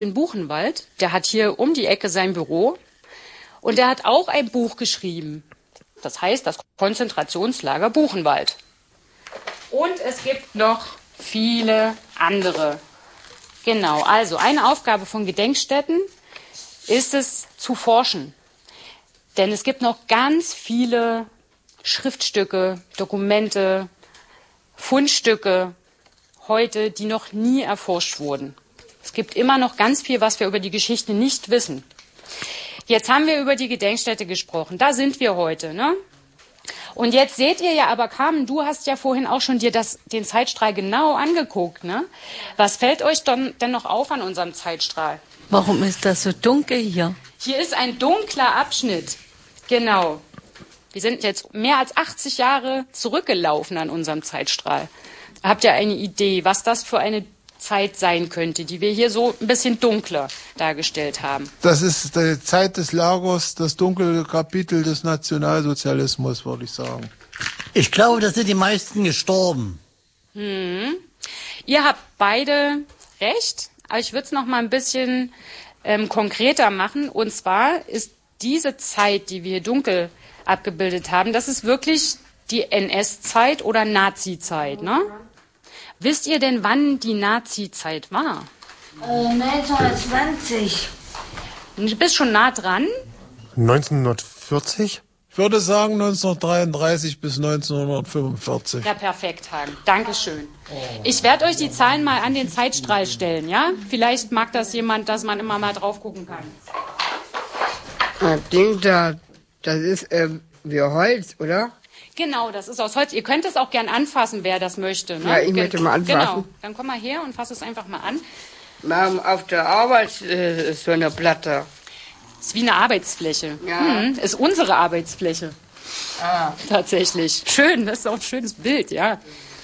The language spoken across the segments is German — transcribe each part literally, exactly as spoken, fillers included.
in Buchenwald. Der hat hier um die Ecke sein Büro und der hat auch ein Buch geschrieben. Das heißt das Konzentrationslager Buchenwald. Und es gibt noch viele andere. Genau, also eine Aufgabe von Gedenkstätten ist es zu forschen. Denn es gibt noch ganz viele Schriftstücke, Dokumente, Fundstücke heute, die noch nie erforscht wurden. Es gibt immer noch ganz viel, was wir über die Geschichte nicht wissen. Jetzt haben wir über die Gedenkstätte gesprochen. Da sind wir heute, ne? Und jetzt seht ihr ja, aber Carmen, du hast ja vorhin auch schon dir das, den Zeitstrahl genau angeguckt, ne? Was fällt euch dann, denn noch auf an unserem Zeitstrahl? Warum ist das so dunkel hier? Hier ist ein dunkler Abschnitt. Genau. Wir sind jetzt mehr als achtzig Jahre zurückgelaufen an unserem Zeitstrahl. Habt ihr eine Idee, was das für eine Zeit sein könnte, die wir hier so ein bisschen dunkler dargestellt haben? Das ist die Zeit des Lagers, das dunkle Kapitel des Nationalsozialismus, würde ich sagen. Ich glaube, da sind die meisten gestorben. Hm. Ihr habt beide recht, aber ich würde es noch mal ein bisschen ähm, konkreter machen. Und zwar ist diese Zeit, die wir hier dunkel abgebildet haben, das ist wirklich die N S-Zeit oder Nazi-Zeit, ne? Wisst ihr denn, wann die Nazi-Zeit war? Äh, neunzehnhundertzwanzig. Du bist schon nah dran. neunzehnhundertvierzig? Ich würde sagen neunzehnhundertdreiunddreißig bis neunzehnhundertfünfundvierzig. Ja, perfekt, Hagen. Dankeschön. Ich werde euch die Zahlen mal an den Zeitstrahl stellen, ja? Vielleicht mag das jemand, dass man immer mal drauf gucken kann. Das Ding da, das ist äh, wie Holz, oder? Genau, das ist aus Holz. Ihr könnt es auch gern anfassen, wer das möchte. Ne? Ja, ich möchte mal anfassen. Genau, dann komm mal her und fass es einfach mal an. Wir haben auf der Arbeit äh, so eine Platte. Ist wie eine Arbeitsfläche. Ja. Hm, ist unsere Arbeitsfläche. Ah. Tatsächlich. Schön, das ist auch ein schönes Bild, ja.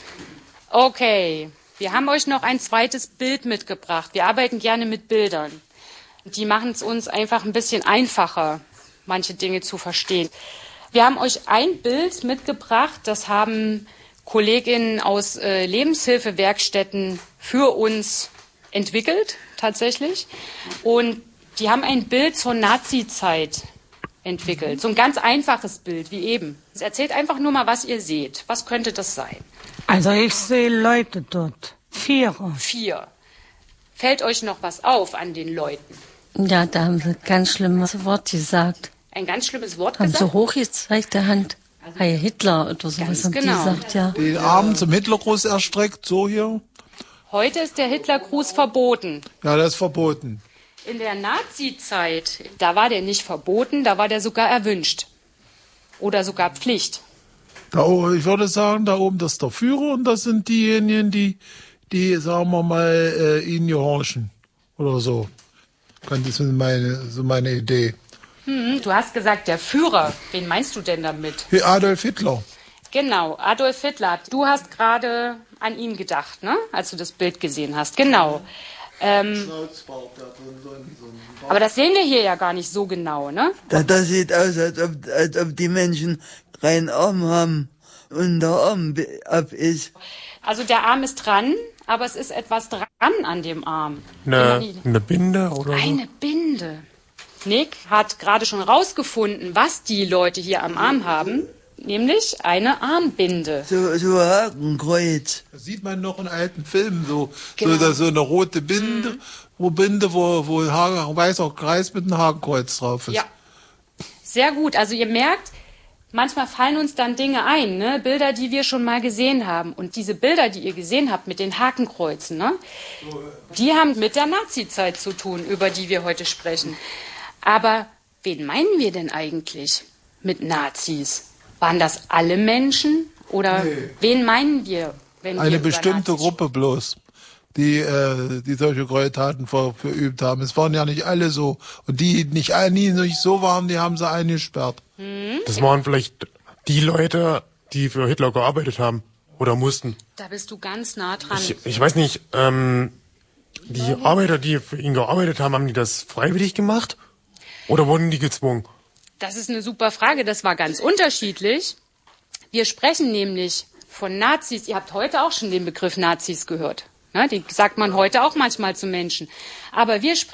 Okay, wir haben euch noch ein zweites Bild mitgebracht. Wir arbeiten gerne mit Bildern. Die machen es uns einfach ein bisschen einfacher, manche Dinge zu verstehen. Wir haben euch ein Bild mitgebracht, das haben Kolleginnen aus äh, Lebenshilfewerkstätten für uns entwickelt, tatsächlich. Und die haben ein Bild zur Nazi-Zeit entwickelt. So ein ganz einfaches Bild, wie eben. Es erzählt einfach nur mal, was ihr seht. Was könnte das sein? Also ich sehe Leute dort. Vier. Vier. Fällt euch noch was auf an den Leuten? Ja, da haben sie ein ganz schlimmes Wort gesagt. Ein ganz schlimmes Wort haben gesagt? Haben sie hochgezeigte Hand. Heil Hitler oder sowas Ganz haben genau. die gesagt, ja. Den Arm zum Hitlergruß erstreckt, so hier. Heute ist der Hitlergruß verboten. Ja, das ist verboten. In der Nazi-Zeit, da war der nicht verboten, da war der sogar erwünscht. Oder sogar Pflicht. Da, ich würde sagen, da oben das ist der Führer und das sind diejenigen, die, die sagen wir mal, äh, ihnen gehorchen. Oder so. Das ist meine, so meine Idee. Hm, du hast gesagt, der Führer. Wen meinst du denn damit? Adolf Hitler. Genau, Adolf Hitler. Du hast gerade an ihn gedacht, ne? Als du das Bild gesehen hast. Genau. Ähm, aber das sehen wir hier ja gar nicht so genau, ne? Das, das sieht aus, als ob, als ob die Menschen keinen Arm haben und der Arm ab ist. Also der Arm ist dran, aber es ist etwas dran an dem Arm. Eine, eine Binde oder so? Eine Binde. Nick hat gerade schon rausgefunden, was die Leute hier am Arm haben, nämlich eine Armbinde. So, so ein Hakenkreuz. Das sieht man noch in alten Filmen, so, Genau. so, so eine rote Binde, mhm. wo Binde, wo, wo ein, Haken, ein weißer Kreis mit einem Hakenkreuz drauf ist. Ja, sehr gut. Also ihr merkt, manchmal fallen uns dann Dinge ein, ne? Bilder, die wir schon mal gesehen haben. Und diese Bilder, die ihr gesehen habt mit den Hakenkreuzen, ne? Die haben mit der Nazi-Zeit zu tun, über die wir heute sprechen. Aber wen meinen wir denn eigentlich mit Nazis? Waren das alle Menschen? Oder nee. Wen meinen wir, wenn Eine wir über bestimmte Nazis Gruppe bloß, die, äh, die solche Gräueltaten ver, verübt haben. Es waren ja nicht alle so. Und die nicht, nie nicht so waren, die haben sie eingesperrt. Hm? Das waren vielleicht die Leute, die für Hitler gearbeitet haben oder mussten. Da bist du ganz nah dran. Ich, ich weiß nicht, ähm, die Arbeiter, die für ihn gearbeitet haben, haben die das freiwillig gemacht? Oder wurden die gezwungen? Das ist eine super Frage. Das war ganz unterschiedlich. Wir sprechen nämlich von Nazis. Ihr habt heute auch schon den Begriff Nazis gehört. Ne? Die sagt man heute auch manchmal zu Menschen. Aber wir sprechen